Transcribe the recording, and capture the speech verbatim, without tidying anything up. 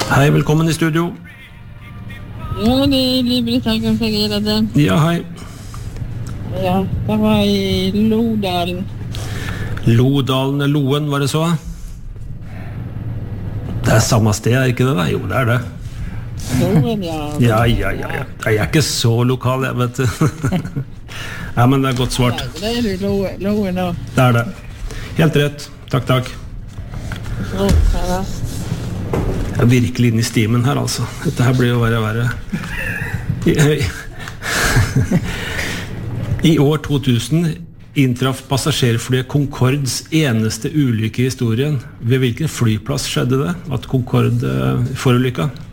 Hei, velkommen i studio. Ja, det er Liv-Britt her, kan jeg gjøre det? Ja, hei. Ja, det var i Lodalen. Lodalen, Loen, var det så? Det er samme sted, er ikke det da? Jo, det er det. Loen, ja. Ja, ja, ja, ja. Jeg er ikke så lokal, jeg vet det. Ja, men det er godt svart. Det er jo Loen, Loen da. Det er det. Helt rett. Takk, takk. Så, ja. Jeg er virkelig inne i stimen her, altså. Dette her blir jo verre og verre. I, I år to tusen inntraff passasjerflyet Concords eneste ulykke i historien. Ved hvilken flyplass skjedde det at Concorde forulykket?